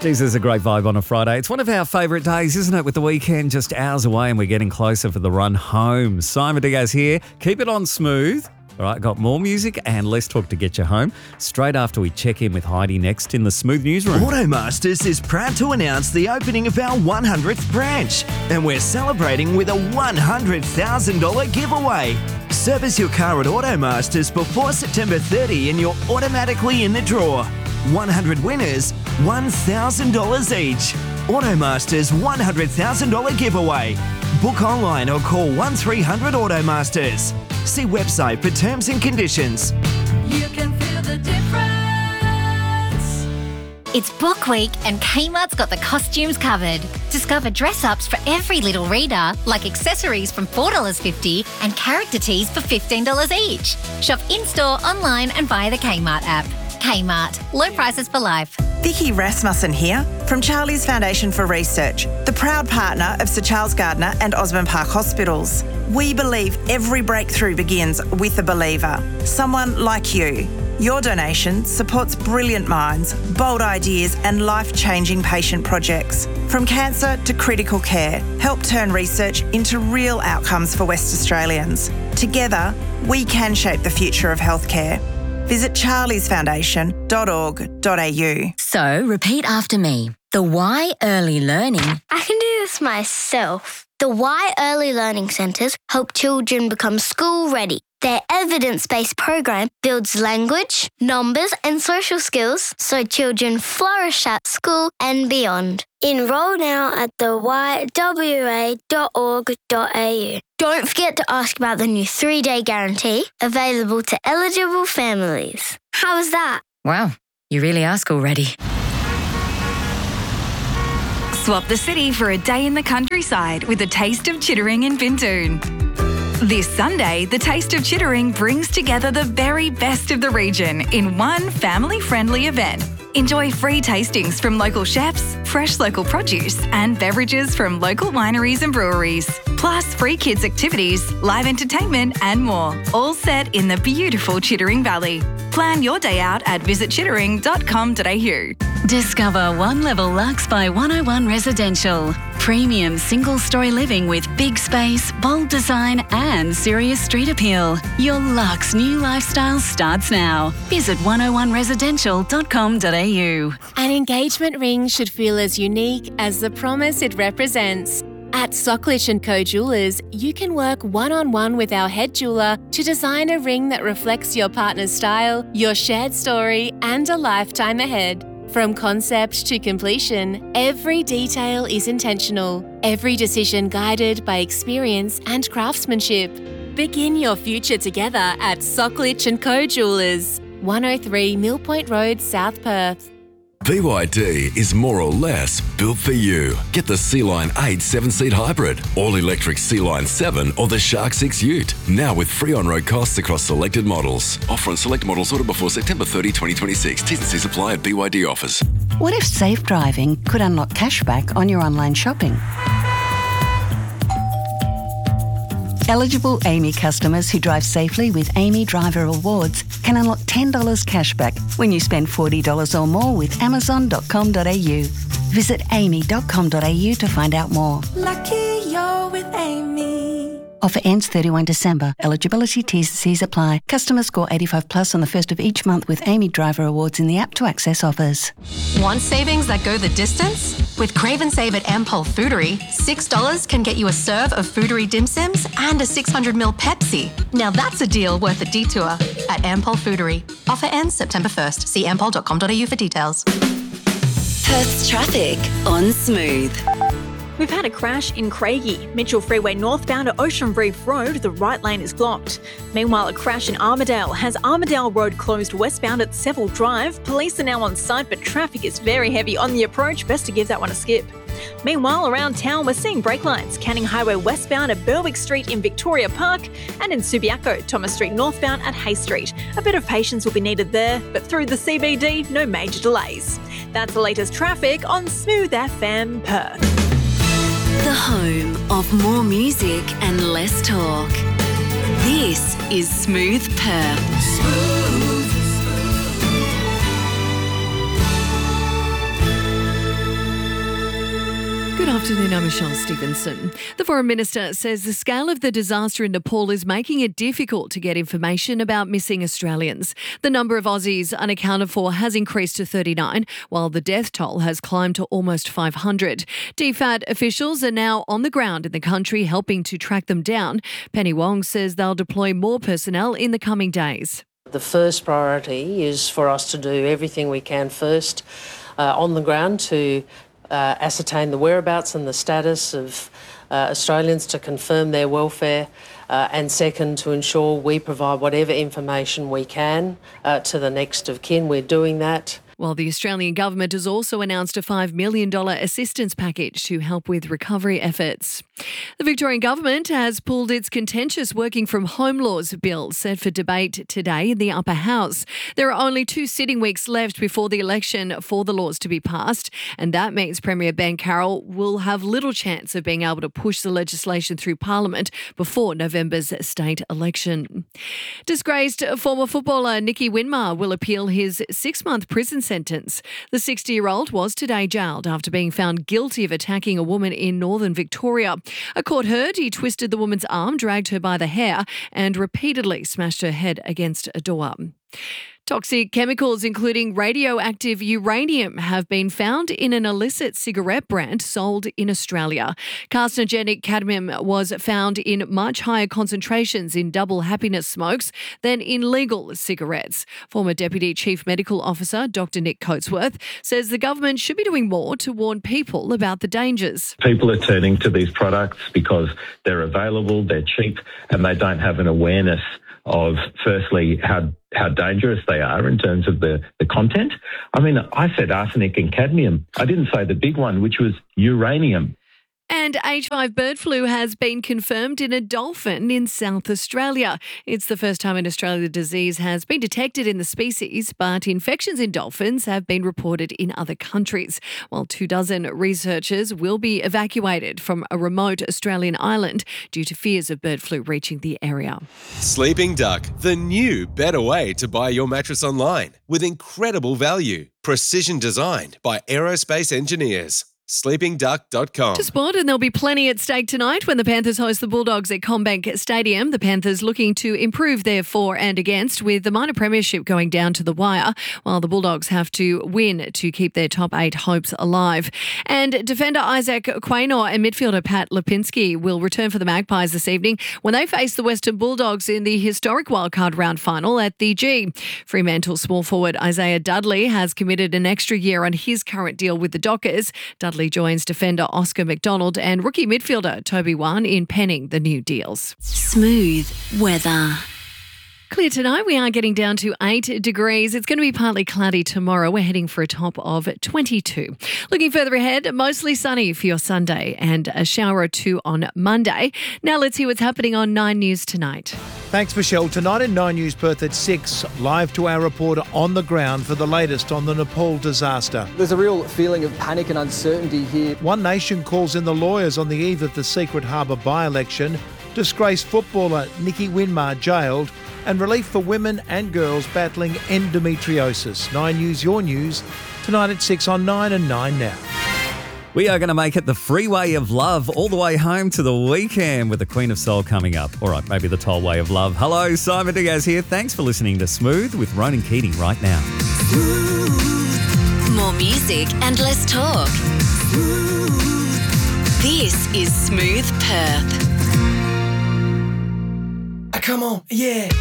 Geez, there's a great vibe on a Friday. It's one of our favourite days, isn't it? With the weekend just hours away and we're getting closer for the run home. Simon Diaz here. Keep it on smooth. All right, got more music and less talk to get you home. Straight after we check in with Heidi next in the Smooth Newsroom. Automasters is proud to announce the opening of our 100th branch. And we're celebrating with a $100,000 giveaway. Service your car at Automasters before September 30 and you're automatically in the draw. 100 winners, $1,000 each. Automasters $100,000 giveaway. Book online or call 1300 Automasters. See website for terms and conditions. You can feel the difference. It's Book Week and Kmart's got the costumes covered. Discover dress-ups for every little reader, like accessories from $4.50 and character tees for $15 each. Shop in-store, online and via the Kmart app. Kmart. Low prices for life. Vicky Rasmussen here from Charlie's Foundation for Research, the proud partner of Sir Charles Gardner and Osborne Park Hospitals. We believe every breakthrough begins with a believer, someone like you. Your donation supports brilliant minds, bold ideas and life-changing patient projects. From cancer to critical care, help turn research into real outcomes for West Australians. Together, we can shape the future of healthcare. Visit charliesfoundation.org.au. So, repeat after me. The Y Early Learning. I can do this myself. The Y Early Learning Centres help children become school ready. Their evidence-based program builds language, numbers and social skills so children flourish at school and beyond. Enrol now at theYWA.org.au. Don't forget to ask about the new 3-day guarantee available to eligible families. How was that? Wow, you really are school ready. Swap the city for a day in the countryside with a taste of Chittering in Bintoon. This Sunday, the Taste of Chittering brings together the very best of the region in one family-friendly event. Enjoy free tastings from local chefs, fresh local produce and beverages from local wineries and breweries. Plus free kids activities, live entertainment and more. All set in the beautiful Chittering Valley. Plan your day out at visitchittering.com.au. Discover One Level Luxe by 101 Residential. Premium single-storey living with big space, bold design and serious street appeal. Your luxe new lifestyle starts now. Visit 101residential.com.au. An engagement ring should feel as unique as the promise it represents. At Socklich & Co Jewellers, you can work one-on-one with our head jeweller to design a ring that reflects your partner's style, your shared story and a lifetime ahead. From concept to completion, every detail is intentional, every decision guided by experience and craftsmanship. Begin your future together at Socklich & Co Jewellers, 103 Mill Point Road, South Perth. BYD is more or less built for you. Get the Sea-Line 8 7-seat hybrid, all-electric Sea-Line 7 or the Shark 6 Ute. Now with free on-road costs across selected models. Offer on select models ordered before September 30, 2026. T's and C's apply at BYD offers. What if safe driving could unlock cashback on your online shopping? Eligible AAMI customers who drive safely with AAMI Driver Awards can unlock $10 cashback when you spend $40 or more with Amazon.com.au. Visit aami.com.au to find out more. Lucky you're with Amy. Offer ends 31 December. Eligibility T's and C's apply. Customers score 85 plus on the first of each month with AAMI Driver Awards in the app to access offers. Want savings that go the distance? With Crave and Save at Ampol Foodery, $6 can get you a serve of Foodery Dim Sims and a 600ml Pepsi. Now that's a deal worth a detour at Ampol Foodery. Offer ends September 1st. See ampol.com.au for details. Perth's traffic on Smooth. We've had a crash in Craigie. Mitchell Freeway northbound at Ocean Reef Road, the right lane is blocked. Meanwhile, a crash in Armidale has Armidale Road closed westbound at Seville Drive. Police are now on site, but traffic is very heavy on the approach. Best to give that one a skip. Meanwhile, around town, we're seeing brake lights. Canning Highway westbound at Berwick Street in Victoria Park and in Subiaco, Thomas Street northbound at Hay Street. A bit of patience will be needed there, but through the CBD, no major delays. That's the latest traffic on Smooth FM Perth. The home of more music and less talk. This is Smooth Perth. Good afternoon, I'm Michelle Stevenson. The Foreign Minister says the scale of the disaster in Nepal is making it difficult to get information about missing Australians. The number of Aussies unaccounted for has increased to 39, while the death toll has climbed to almost 500. DFAT officials are now on the ground in the country helping to track them down. Penny Wong says they'll deploy more personnel in the coming days. The first priority is for us to do everything we can first on the ground to ascertain the whereabouts and the status of Australians, to confirm their welfare, and second, to ensure we provide whatever information we can to the next of kin. We're doing that. While the Australian government has also announced a $5 million assistance package to help with recovery efforts. The Victorian government has pulled its contentious working from home laws bill set for debate today in the upper house. There are only 2 sitting weeks left before the election for the laws to be passed, and that means Premier Ben Carroll will have little chance of being able to push the legislation through Parliament before November's state election. Disgraced former footballer Nicky Winmar will appeal his 6-month prison sentence. The 60-year-old was today jailed after being found guilty of attacking a woman in northern Victoria. A court heard he twisted the woman's arm, dragged her by the hair, and repeatedly smashed her head against a door. Toxic chemicals, including radioactive uranium, have been found in an illicit cigarette brand sold in Australia. Carcinogenic cadmium was found in much higher concentrations in Double Happiness smokes than in legal cigarettes. Former Deputy Chief Medical Officer Dr Nick Coatsworth says the government should be doing more to warn people about the dangers. People are turning to these products because they're available, they're cheap, and they don't have an awareness of, firstly, how dangerous they are in terms of the content. I mean, I said arsenic and cadmium. I didn't say the big one, which was uranium. And H5 bird flu has been confirmed in a dolphin in South Australia. It's the first time in Australia the disease has been detected in the species, but infections in dolphins have been reported in other countries. While 24 researchers will be evacuated from a remote Australian island due to fears of bird flu reaching the area. Sleeping Duck, the new, better way to buy your mattress online with incredible value. Precision designed by aerospace engineers. sleepingduck.com. To sport, and there'll be plenty at stake tonight when the Panthers host the Bulldogs at CommBank Stadium. The Panthers looking to improve their for and against, with the minor premiership going down to the wire, while the Bulldogs have to win to keep their top 8 hopes alive. And defender Isaac Quaynor and midfielder Pat Lipinski will return for the Magpies this evening when they face the Western Bulldogs in the historic wildcard round final at the G. Fremantle small forward Isaiah Dudley has committed an extra year on his current deal with the Dockers. Dudley joins defender Oscar McDonald and rookie midfielder Toby Wan in penning the new deals. Smooth weather. Clear tonight. We are getting down to 8 degrees. It's going to be partly cloudy tomorrow. We're heading for a top of 22. Looking further ahead, mostly sunny for your Sunday and a shower or 2 on Monday. Now let's hear what's happening on 9 News tonight. Thanks, Michelle. Tonight in 9 News Perth at 6, live to our reporter on the ground for the latest on the Nepal disaster. There's a real feeling of panic and uncertainty here. One Nation calls in the lawyers on the eve of the Secret Harbour by-election, disgraced footballer Nicky Winmar jailed, and relief for women and girls battling endometriosis. 9 News, your news, tonight at 6 on 9 and 9 Now. We are going to make it the freeway of love all the way home to the weekend with the Queen of Soul coming up. All right, maybe the tollway of love. Hello, Simon Diaz here. Thanks for listening to Smooth with Ronan Keating right now. More music and less talk. This is Smooth Perth. Come on, yeah.